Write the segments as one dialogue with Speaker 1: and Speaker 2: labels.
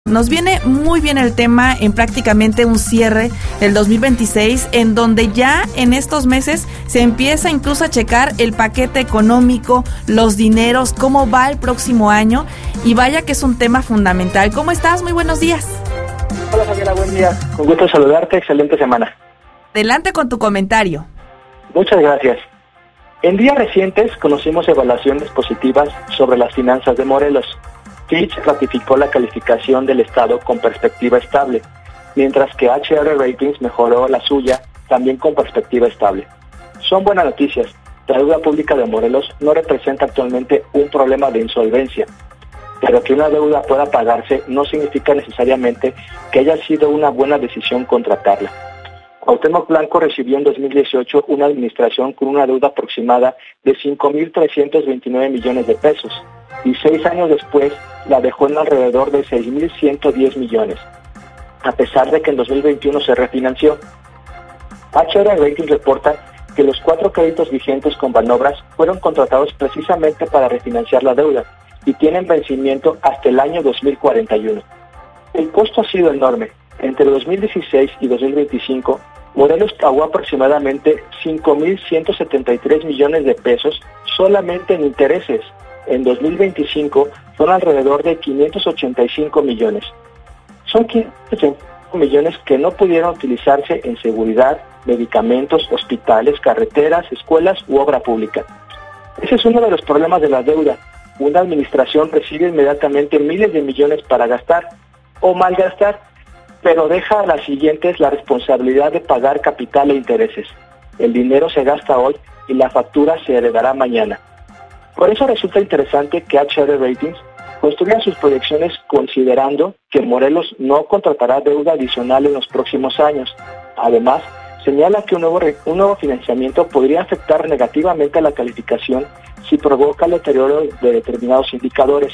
Speaker 1: Nos viene muy bien el tema en prácticamente un cierre del 2026, en donde ya en estos meses se empieza incluso a checar el paquete económico, los dineros, cómo va el próximo año, y vaya que es un tema fundamental. ¿Cómo estás? Muy buenos días.
Speaker 2: Hola Javiera, buen día. Con gusto saludarte, excelente semana.
Speaker 1: Adelante con tu comentario.
Speaker 2: Muchas gracias. En días recientes conocimos evaluaciones positivas sobre las finanzas de Morelos. Fitch ratificó la calificación del Estado con perspectiva estable, mientras que HR Ratings mejoró la suya también con perspectiva estable. Son buenas noticias. La deuda pública de Morelos no representa actualmente un problema de insolvencia, pero que una deuda pueda pagarse no significa necesariamente que haya sido una buena decisión contratarla. Cuauhtémoc Blanco recibió en 2018 una administración con una deuda aproximada de 5.329 millones de pesos y 6 años después la dejó en alrededor de 6.110 millones, a pesar de que en 2021 se refinanció. HR Ratings reporta que los 4 créditos vigentes con Banobras fueron contratados precisamente para refinanciar la deuda y tienen vencimiento hasta el año 2041. El costo ha sido enorme. Entre 2016 y 2025, Morelos pagó aproximadamente 5.173 millones de pesos solamente en intereses. En 2025 son alrededor de 585 millones. Son 585 millones que no pudieron utilizarse en seguridad, medicamentos, hospitales, carreteras, escuelas u obra pública. Ese es uno de los problemas de la deuda. Una administración recibe inmediatamente miles de millones para gastar o malgastar, pero deja a las siguientes la responsabilidad de pagar capital e intereses. El dinero se gasta hoy y la factura se heredará mañana. Por eso resulta interesante que HR Ratings construya sus proyecciones considerando que Morelos no contratará deuda adicional en los próximos años. Además, señala que un nuevo financiamiento podría afectar negativamente a la calificación si provoca el deterioro de determinados indicadores.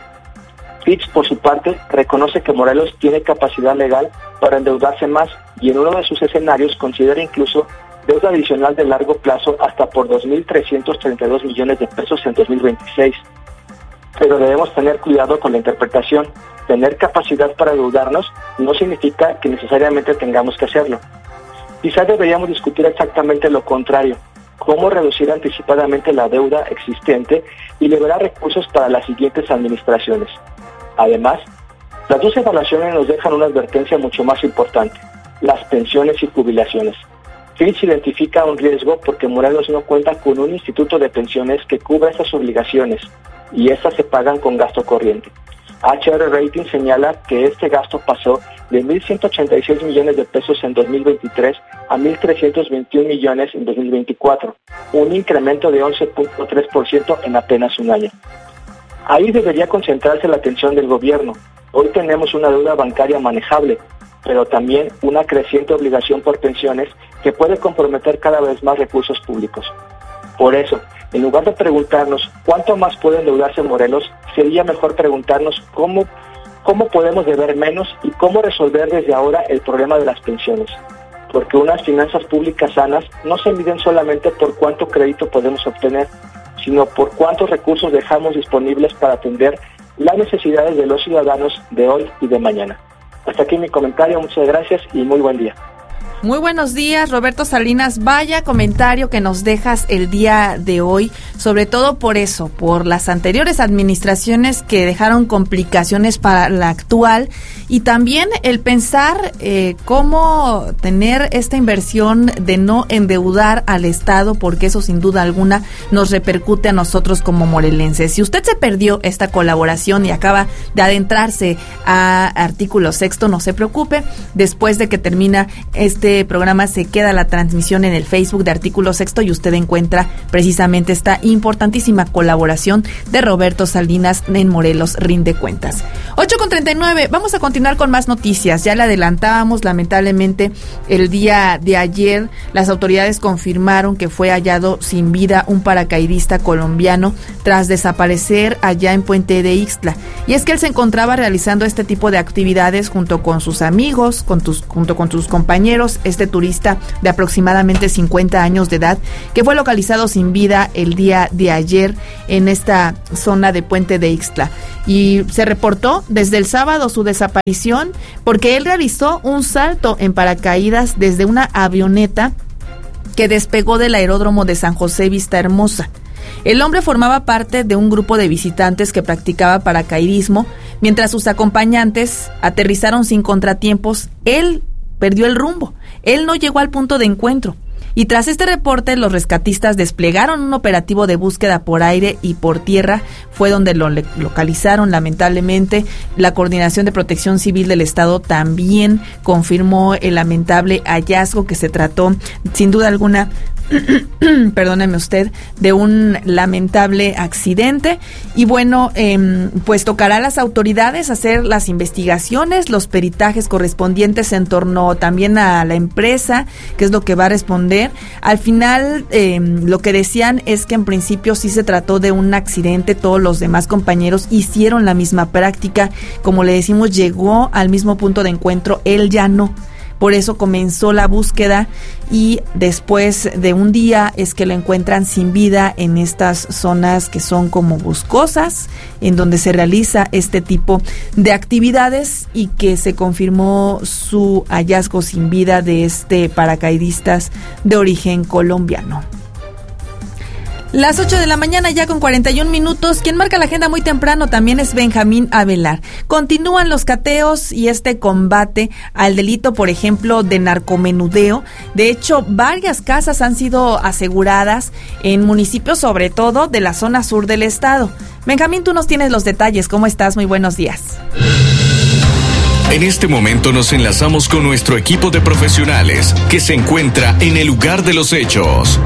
Speaker 2: Fitch, por su parte, reconoce que Morelos tiene capacidad legal para endeudarse más y en uno de sus escenarios considera incluso deuda adicional de largo plazo hasta por 2.332 millones de pesos en 2026. Pero debemos tener cuidado con la interpretación. Tener capacidad para endeudarnos no significa que necesariamente tengamos que hacerlo. Quizá deberíamos discutir exactamente lo contrario. Cómo reducir anticipadamente la deuda existente y liberar recursos para las siguientes administraciones. Además, las dos evaluaciones nos dejan una advertencia mucho más importante: las pensiones y jubilaciones. Fitch identifica un riesgo porque Morelos no cuenta con un instituto de pensiones que cubra estas obligaciones y estas se pagan con gasto corriente. HR Rating señala que este gasto pasó de 1.186 millones de pesos en 2023 a 1.321 millones en 2024, un incremento de 11.3% en apenas un año. Ahí debería concentrarse la atención del gobierno. Hoy tenemos una deuda bancaria manejable, pero también una creciente obligación por pensiones que puede comprometer cada vez más recursos públicos. Por eso, en lugar de preguntarnos cuánto más puede endeudarse Morelos, sería mejor preguntarnos cómo podemos deber menos y cómo resolver desde ahora el problema de las pensiones. Porque unas finanzas públicas sanas no se miden solamente por cuánto crédito podemos obtener, sino por cuántos recursos dejamos disponibles para atender las necesidades de los ciudadanos de hoy y de mañana. Hasta aquí mi comentario, muchas gracias y muy buen día.
Speaker 1: Muy buenos días, Roberto Salinas. Vaya comentario que nos dejas el día de hoy, sobre todo por eso, por las anteriores administraciones que dejaron complicaciones para la actual, y también el pensar cómo tener esta inversión de no endeudar al Estado, porque eso sin duda alguna nos repercute a nosotros como morelenses. Si usted se perdió esta colaboración y acaba de adentrarse a Artículo Sexto, no se preocupe. Después de que termina este programa se queda la transmisión en el Facebook de Artículo Sexto y usted encuentra precisamente esta importantísima colaboración de Roberto Salinas en Morelos Rinde Cuentas. 8:39, vamos a continuar con más noticias. Ya le adelantábamos, lamentablemente el día de ayer las autoridades confirmaron que fue hallado sin vida un paracaidista colombiano tras desaparecer allá en Puente de Ixtla. Y es que él se encontraba realizando este tipo de actividades junto con sus amigos, junto con sus compañeros este turista de aproximadamente 50 años de edad, que fue localizado sin vida el día de ayer en esta zona de Puente de Ixtla. Y se reportó desde el sábado su desaparición porque él realizó un salto en paracaídas desde una avioneta que despegó del aeródromo de San José Vista Hermosa. El hombre formaba parte de un grupo de visitantes que practicaba paracaidismo. Mientras sus acompañantes aterrizaron sin contratiempos, él perdió el rumbo. Él no llegó al punto de encuentro. Y tras este reporte, los rescatistas desplegaron un operativo de búsqueda por aire y por tierra. Fue donde lo localizaron, lamentablemente. La Coordinación de Protección Civil del Estado también confirmó el lamentable hallazgo, que se trató, sin duda alguna, perdóneme usted, de un lamentable accidente. Y bueno, pues tocará a las autoridades hacer las investigaciones, los peritajes correspondientes en torno también a la empresa, que es lo que va a responder. Al final, lo que decían es que en principio sí se trató de un accidente. Todos los demás compañeros hicieron la misma práctica. Como le decimos, llegó al mismo punto de encuentro, él ya no. Por eso comenzó la búsqueda y después de un día es que lo encuentran sin vida en estas zonas que son como boscosas, en donde se realiza este tipo de actividades, y que se confirmó su hallazgo sin vida de este paracaidistas de origen colombiano. Las 8 de la mañana ya con 41 minutos. Quien marca la agenda muy temprano también es Benjamín Avelar. Continúan los cateos y este combate al delito, por ejemplo, de narcomenudeo. De hecho, varias casas han sido aseguradas en municipios, sobre todo de la zona sur del estado. Benjamín, tú nos tienes los detalles. ¿Cómo estás? Muy buenos días.
Speaker 3: En este momento nos enlazamos con nuestro equipo de profesionales que se encuentra en el lugar de los hechos.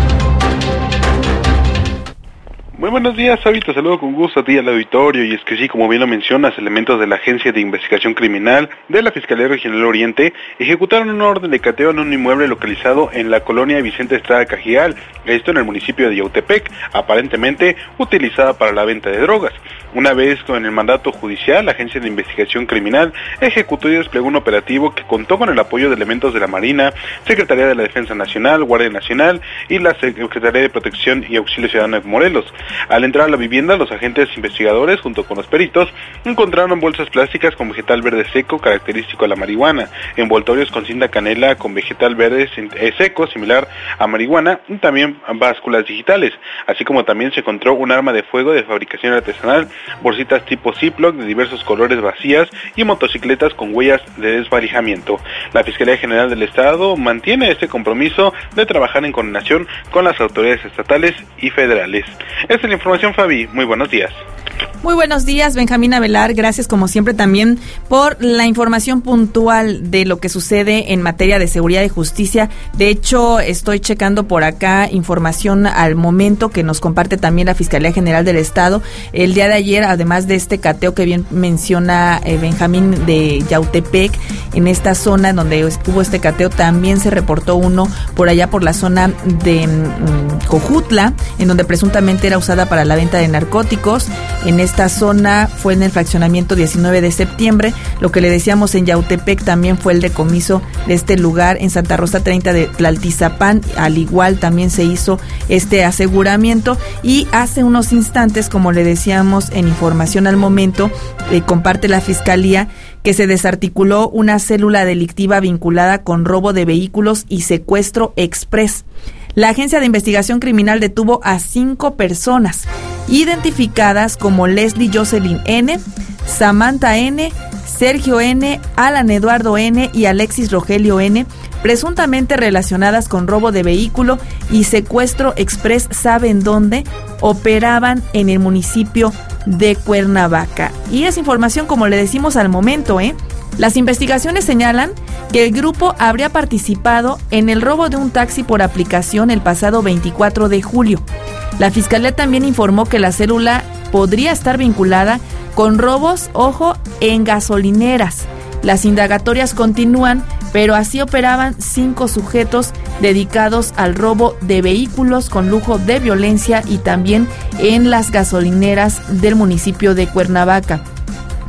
Speaker 4: Muy buenos días, Xavi, te saludo con gusto a ti y al auditorio. Y es que sí, como bien lo mencionas, elementos de la Agencia de Investigación Criminal de la Fiscalía Regional Oriente ejecutaron una orden de cateo en un inmueble localizado en la colonia Vicente Estrada Cajigal, esto en el municipio de Yautepec, aparentemente utilizada para la venta de drogas. Una vez con el mandato judicial, la Agencia de Investigación Criminal ejecutó y desplegó un operativo que contó con el apoyo de elementos de la Marina, Secretaría de la Defensa Nacional, Guardia Nacional y la Secretaría de Protección y Auxilio Ciudadano de Morelos. Al entrar a la vivienda, los agentes investigadores, junto con los peritos, encontraron bolsas plásticas con vegetal verde seco característico a la marihuana, envoltorios con cinta canela con vegetal verde seco similar a marihuana, y también básculas digitales, así como también se encontró un arma de fuego de fabricación artesanal, bolsitas tipo Ziploc de diversos colores vacías y motocicletas con huellas de desvalijamiento. La Fiscalía General del Estado mantiene este compromiso de trabajar en coordinación con las autoridades estatales y federales. Esta es la información, Fabi. Muy buenos días.
Speaker 1: Muy buenos días, Benjamín Avelar. Gracias, como siempre, también por la información puntual de lo que sucede en materia de seguridad y justicia. De hecho, estoy checando por acá información al momento que nos comparte también la Fiscalía General del Estado. El día de ayer, además de este cateo que bien menciona Benjamín de Yautepec, en esta zona donde hubo este cateo, también se reportó uno por allá por la zona de Cojutla, en donde presuntamente era usada para la venta de narcóticos. En esta zona fue en el fraccionamiento 19 de septiembre. Lo que le decíamos en Yautepec también fue el decomiso de este lugar. En Santa Rosa 30 de Tlaltizapán, al igual también se hizo este aseguramiento. Y hace unos instantes, como le decíamos en información al momento, comparte la Fiscalía que se desarticuló una célula delictiva vinculada con robo de vehículos y secuestro express. La Agencia de Investigación Criminal detuvo a 5 personas identificadas como Leslie Jocelyn N., Samantha N., Sergio N., Alan Eduardo N. y Alexis Rogelio N., presuntamente relacionadas con robo de vehículo y secuestro express. ¿Saben dónde? Operaban en el municipio de Cuernavaca. Y esa información, como le decimos al momento, las investigaciones señalan que el grupo habría participado en el robo de un taxi por aplicación el pasado 24 de julio. La Fiscalía también informó que la célula podría estar vinculada con robos, ojo, en gasolineras. Las indagatorias continúan, pero así operaban 5 sujetos dedicados al robo de vehículos con lujo de violencia y también en las gasolineras del municipio de Cuernavaca.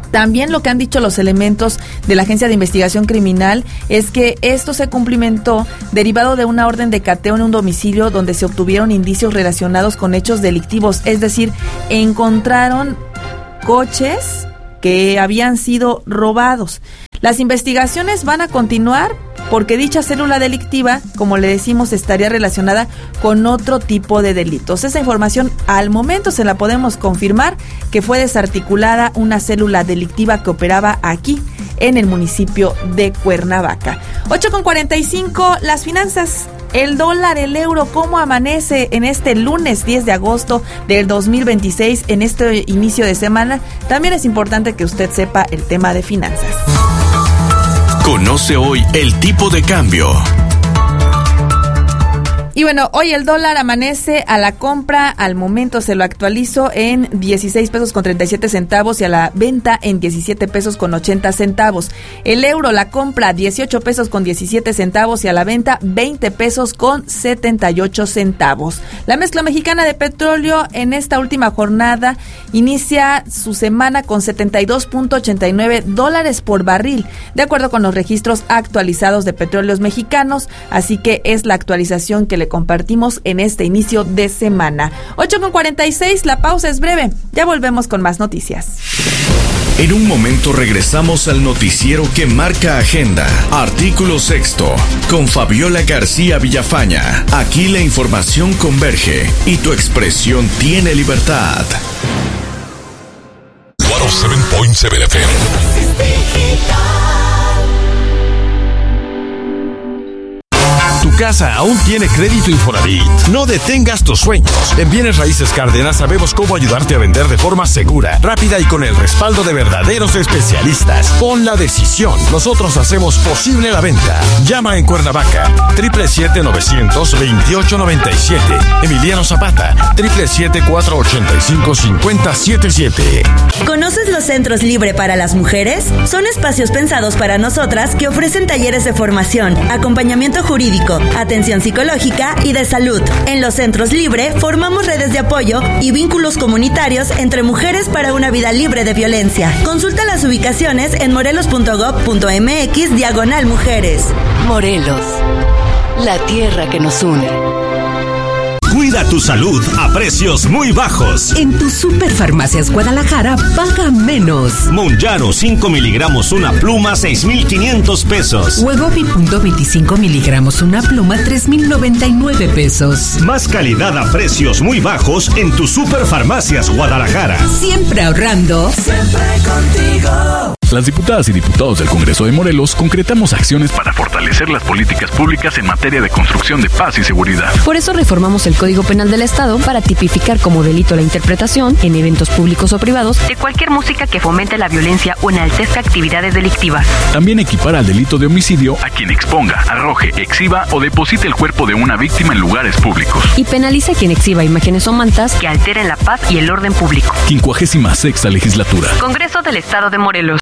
Speaker 1: También lo que han dicho los elementos de la Agencia de Investigación Criminal es que esto se cumplimentó derivado de una orden de cateo en un domicilio donde se obtuvieron indicios relacionados con hechos delictivos, es decir, encontraron coches que habían sido robados. Las investigaciones van a continuar porque dicha célula delictiva, como le decimos, estaría relacionada con otro tipo de delitos. Esa información al momento se la podemos confirmar que fue desarticulada una célula delictiva que operaba aquí en el municipio de Cuernavaca. 8:45, las finanzas. El dólar, el euro, ¿cómo amanece en este lunes 10 de agosto del 2026, en este inicio de semana? También es importante que usted sepa el tema de finanzas.
Speaker 3: Conoce hoy el tipo de cambio.
Speaker 1: Y bueno, hoy el dólar amanece a la compra, al momento se lo actualizo en 16 pesos con 37 centavos y a la venta en 17 pesos con 80 centavos. El euro, la compra 18 pesos con 17 centavos y a la venta 20 pesos con 78 centavos. La mezcla mexicana de petróleo en esta última jornada inicia su semana con 72.89 dólares por barril, de acuerdo con los registros actualizados de Petróleos Mexicanos, así que es la actualización que le compartimos en este inicio de semana. 8:46, la pausa es breve. Ya volvemos con más noticias.
Speaker 3: En un momento regresamos al noticiero que marca agenda. Artículo sexto, con Fabiola García Villafaña. Aquí la información converge y tu expresión tiene libertad.
Speaker 5: 107.7 FM. ¿Tu casa aún tiene crédito Infonavit? No detengas tus sueños. En Bienes Raíces Cárdenas sabemos cómo ayudarte a vender de forma segura, rápida y con el respaldo de verdaderos especialistas. Pon la decisión. Nosotros hacemos posible la venta. Llama en Cuernavaca 777-900-2897. Emiliano Zapata 777-485-5077.
Speaker 6: ¿Conoces los centros Libre para las mujeres? Son espacios pensados para nosotras que ofrecen talleres de formación, acompañamiento jurídico, atención psicológica y de salud. En los centros Libre formamos redes de apoyo y vínculos comunitarios entre mujeres para una vida libre de violencia. Consulta las ubicaciones en morelos.gov.mx/mujeres.
Speaker 7: Morelos, la tierra que nos une.
Speaker 8: Cuida tu salud a precios muy bajos.
Speaker 9: En tu Superfarmacias Guadalajara, paga menos.
Speaker 8: Monjaro 5 miligramos una pluma, 6,500 pesos.
Speaker 9: Wegovy punto 25 miligramos una pluma, 3,099 pesos.
Speaker 8: Más calidad a precios muy bajos en tu Superfarmacias Guadalajara.
Speaker 9: Siempre ahorrando.
Speaker 10: Siempre contigo.
Speaker 11: Las diputadas y diputados del Congreso de Morelos concretamos acciones para fortalecer las políticas públicas en materia de construcción de paz y seguridad.
Speaker 12: Por eso reformamos el Código Penal del Estado para tipificar como delito la interpretación, en eventos públicos o privados, de cualquier música que fomente la violencia o enaltezca actividades delictivas.
Speaker 11: También equipara al delito de homicidio a quien exponga, arroje, exhiba o deposite el cuerpo de una víctima en lugares públicos.
Speaker 12: Y penaliza a quien exhiba imágenes o mantas que alteren la paz y el orden público.
Speaker 11: 56ª Legislatura.
Speaker 12: Congreso del Estado de Morelos.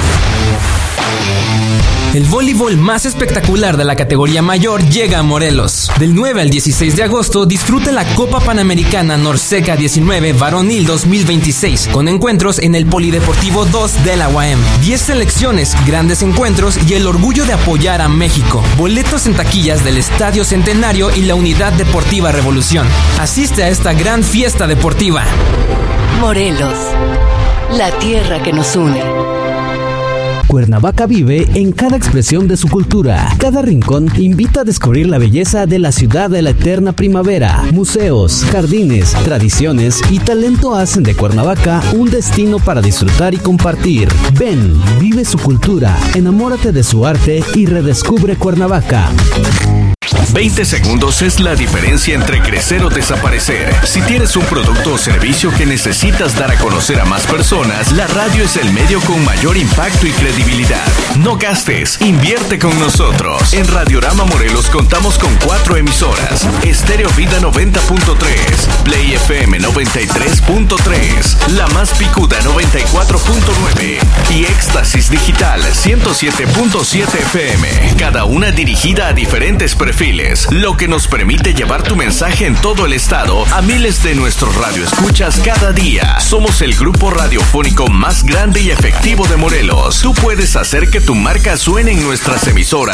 Speaker 13: El voleibol más espectacular de la categoría mayor llega a Morelos. Del 9 al 16 de agosto disfruta la Copa Panamericana Norseca 19 Varonil 2026 con encuentros en el Polideportivo 2 de la UAM. 10 selecciones, grandes encuentros y el orgullo de apoyar a México. Boletos en taquillas del Estadio Centenario y la Unidad Deportiva Revolución. Asiste a esta gran fiesta deportiva.
Speaker 7: Morelos, la tierra que nos une.
Speaker 14: Cuernavaca vive en cada expresión de su cultura. Cada rincón invita a descubrir la belleza de la ciudad de la eterna primavera. Museos, jardines, tradiciones y talento hacen de Cuernavaca un destino para disfrutar y compartir. Ven, vive su cultura, enamórate de su arte y redescubre Cuernavaca.
Speaker 3: 20 segundos es la diferencia entre crecer o desaparecer. Si tienes un producto o servicio que necesitas dar a conocer a más personas, la radio es el medio con mayor impacto y credibilidad. No gastes, invierte con nosotros. En Radiorama Morelos contamos con 4 emisoras: Estéreo Vida 90.3, Play FM 93.3, La Más Picuda 94.9 y Éxtasis Digital 107.7 FM. Cada una dirigida a diferentes perfiles, lo que nos permite llevar tu mensaje en todo el estado a miles de nuestros radioescuchas cada día. Somos el grupo radiofónico más grande y efectivo de Morelos. Tú puedes hacer que tu marca suene en nuestras emisoras.